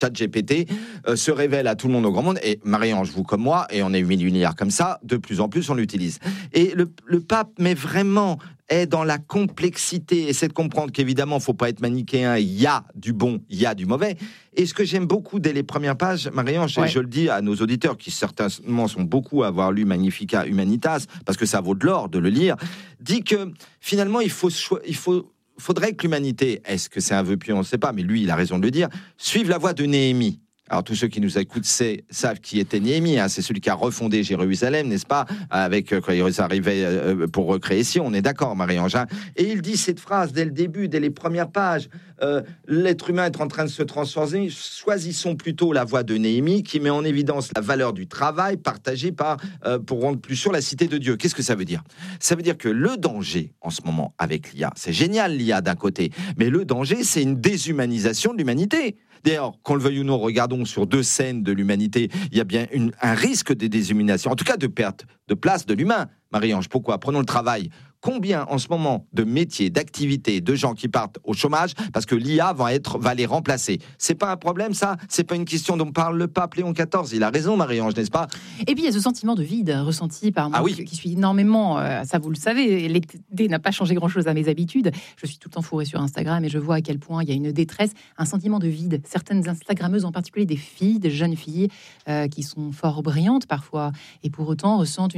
ChatGPT se révèle à tout le monde, au grand monde, et Marie-Ange, vous comme moi, et on est 8 milliards comme ça, de plus en plus on l'utilise. Et le pape, mais vraiment, est dans la complexité, essaie de comprendre qu'évidemment, il ne faut pas être manichéen, il y a du bon, il y a du mauvais. Et ce que j'aime beaucoup dès les premières pages, Marie-Ange, je le dis à nos auditeurs, qui certainement sont beaucoup à avoir lu Magnificat Humanitas, parce que ça vaut de l'or de le lire, dit que finalement, faudrait que l'humanité, est-ce que c'est un vœu pieux, on ne sait pas, mais lui, il a raison de le dire, suive la voie de Néhémie. Alors, tous ceux qui nous écoutent savent qui était Néhémie. C'est celui qui a refondé Jérusalem, n'est-ce pas? Avec quand il arrivait pour recréer Sion, on est d'accord, Marie-Ange. Et il dit cette phrase dès le début, dès les premières pages. L'être humain est en train de se transformer. Choisissons plutôt la voie de Néhémie, qui met en évidence la valeur du travail partagé pour rendre plus sûre la cité de Dieu. Qu'est-ce que ça veut dire? Ça veut dire que le danger, en ce moment, avec l'IA, c'est génial, l'IA, d'un côté, mais le danger, c'est une déshumanisation de l'humanité. D'ailleurs, qu'on le veuille ou non, regardons sur 2 scènes de l'humanité, il y a bien un risque de déshumanisation, en tout cas de perte de place de l'humain. Marie-Ange, pourquoi? Prenons le travail. Combien, en ce moment, de métiers, d'activités, de gens qui partent au chômage parce que l'IA va les remplacer? C'est pas un problème, ça? C'est pas une question dont parle le pape Léon XIV. Il a raison, Marie-Ange, n'est-ce pas? Et puis, il y a ce sentiment de vide ressenti par moi, qui suit énormément. Ça, vous le savez, l'été n'a pas changé grand-chose à mes habitudes. Je suis tout le temps fourrée sur Instagram et je vois à quel point il y a une détresse, un sentiment de vide. Certaines Instagrammeuses, en particulier des filles, des jeunes filles, qui sont fort brillantes parfois, et pour autant ressentent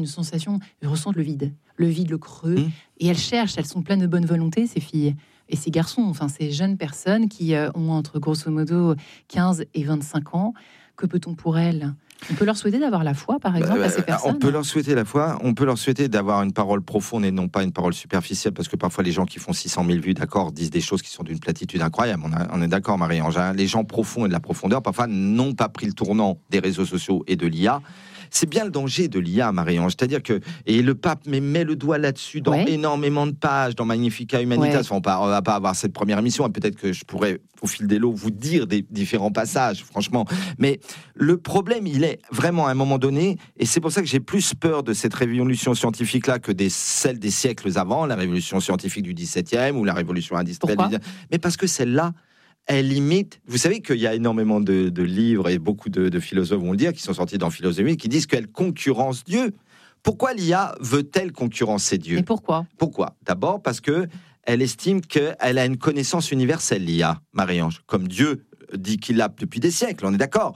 le vide, le creux. Et elles sont pleines de bonne volonté, ces filles et ces garçons, enfin ces jeunes personnes qui ont entre grosso modo 15 et 25 ans. Que peut-on pour elles? On peut leur souhaiter d'avoir la foi, par exemple, à ces personnes. On peut leur souhaiter la foi, on peut leur souhaiter d'avoir une parole profonde et non pas une parole superficielle, parce que parfois les gens qui font 600 000 vues, d'accord, disent des choses qui sont d'une platitude incroyable. On est d'accord, Marie-Ange. Les gens profonds et de la profondeur, parfois, n'ont pas pris le tournant des réseaux sociaux et de l'IA. C'est bien le danger de l'IA, Marie-Ange. C'est-à-dire que, et le pape met le doigt là-dessus dans énormément de pages, dans Magnificat Humanitas. Enfin, on va pas avoir cette première émission, et peut-être que je pourrais, au fil des lots, vous dire des différents passages, franchement. Mais le problème, il est vraiment à un moment donné, et c'est pour ça que j'ai plus peur de cette révolution scientifique-là que celle des siècles avant, la révolution scientifique du XVIIe ou la révolution industrielle. Mais parce que celle-là, elle limite. Vous savez qu'il y a énormément de livres et beaucoup de philosophes vont le dire, qui sont sortis dans Philosophie, qui disent qu'elle concurrence Dieu. Pourquoi l'IA veut-elle concurrencer Dieu? Et pourquoi? D'abord parce que elle estime qu'elle a une connaissance universelle, l'IA, Marie-Ange, comme Dieu dit qu'il l'a depuis des siècles, on est d'accord.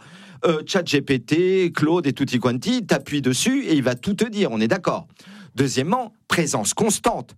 ChatGPT, Claude et tutti quanti, t'appuies dessus et il va tout te dire, on est d'accord. Deuxièmement, présence constante.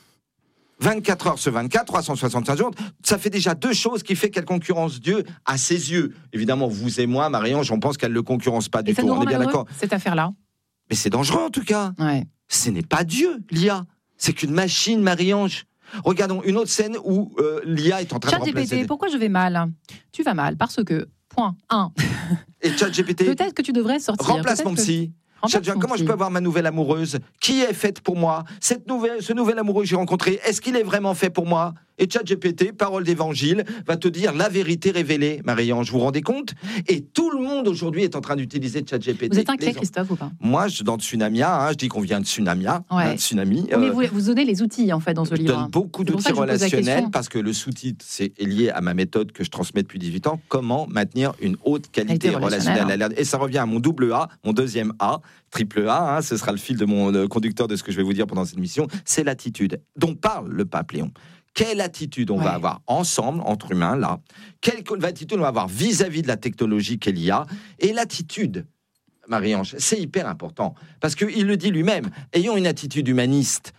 24 heures sur 24, 365 jours, ça fait déjà 2 choses qui fait qu'elle concurrence Dieu à ses yeux. Évidemment, vous et moi, Marie-Ange, on pense qu'elle ne le concurrence pas du tout. On est bien d'accord. Cette affaire-là. Mais c'est dangereux en tout cas. Ce n'est pas Dieu, l'IA. C'est qu'une machine, Marie-Ange. Regardons une autre scène où l'IA est en train de remplacer... ChatGPT, pourquoi je vais mal? Tu vas mal parce que, point 1. Et ChatGPT, peut-être que tu devrais sortir. Remplace mon psy. Comment je peux avoir ma nouvelle amoureuse? Qui est faite pour moi? Ce nouvel amoureux que j'ai rencontré, est-ce qu'il est vraiment fait pour moi? Et ChatGPT, parole d'évangile, va te dire la vérité révélée, Marie-Ange. Vous vous rendez compte? Et tout le monde aujourd'hui est en train d'utiliser ChatGPT. Vous êtes inquiet, Christophe, ou pas? Moi, dans Tsunamia, je dis qu'on vient de Tsunamia, tsunami. Mais vous donnez les outils, en fait, dans ce livre. Je donne beaucoup d'outils relationnels, parce que le sous-titre, c'est lié à ma méthode que je transmets depuis 18 ans. Comment maintenir une haute qualité relationnelle. Et ça revient à mon double A, mon deuxième A, triple A, ce sera le fil de mon conducteur de ce que je vais vous dire pendant cette émission, c'est l'attitude dont parle le pape Léon. Quelle attitude on va avoir ensemble, entre humains, là? Quelle attitude on va avoir vis-à-vis de la technologie qu'elle y a? Et l'attitude, Marie-Ange, c'est hyper important. Parce qu'il le dit lui-même, ayons une attitude humaniste,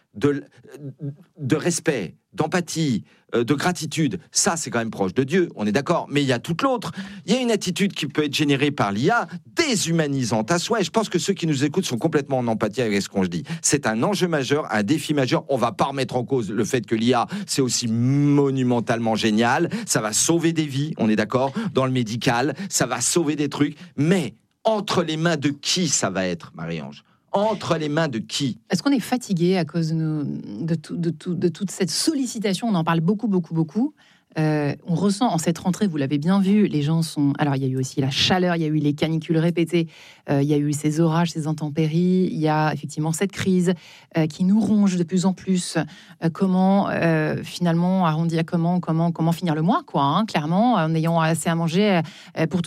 de respect, d'empathie, de gratitude. Ça, c'est quand même proche de Dieu, on est d'accord. Mais il y a toute l'autre. Il y a une attitude qui peut être générée par l'IA, déshumanisante à soi. Et je pense que ceux qui nous écoutent sont complètement en empathie avec ce qu'on se dit. C'est un enjeu majeur, un défi majeur. On va pas remettre en cause le fait que l'IA, c'est aussi monumentalement génial. Ça va sauver des vies, on est d'accord. Dans le médical, ça va sauver des trucs. Mais entre les mains de qui ça va être, Marie-Ange? Entre les mains de qui? Est-ce qu'on est fatigué à cause de toute cette sollicitation? On en parle beaucoup. On ressent en cette rentrée, vous l'avez bien vu, les gens sont... Alors, il y a eu aussi la chaleur, il y a eu les canicules répétées, il y a eu ces orages, ces intempéries, il y a effectivement cette crise qui nous ronge de plus en plus. Comment, finalement, arrondir, comment finir le mois, quoi, hein, clairement, en ayant assez à manger pour